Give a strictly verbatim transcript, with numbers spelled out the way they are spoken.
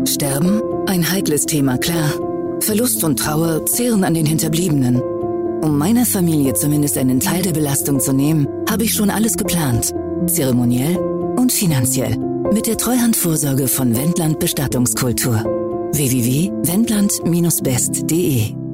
Sterben? Ein heikles Thema, klar. Verlust und Trauer zehren an den Hinterbliebenen. Um meiner Familie zumindest einen Teil der Belastung zu nehmen, habe ich schon alles geplant. Zeremoniell und finanziell. Mit der Treuhandvorsorge von Wendland Bestattungskultur. w w w punkt wendland Bindestrich best punkt d e